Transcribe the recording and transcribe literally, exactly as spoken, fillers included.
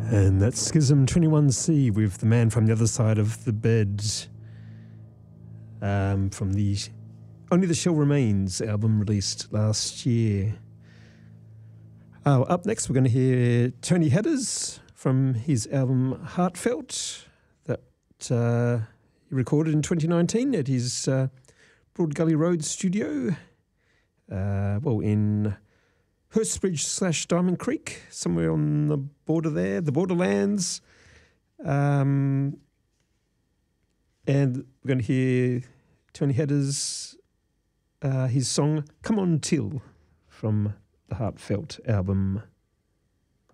And that's Schism twenty-one C with The Man from the Other Side of the Bed, um, from the Only the Shell Remains album released last year. Oh, up next we're going to hear Tony Hadders from his album Heartfelt that uh, he recorded in twenty nineteen at his uh, Broad Gully Road studio, uh, well, in Hurstbridge slash Diamond Creek, somewhere on the border there, the borderlands. Um, and we're going to hear Tony Hadders, uh, his song Come On Till from the Heartfelt album.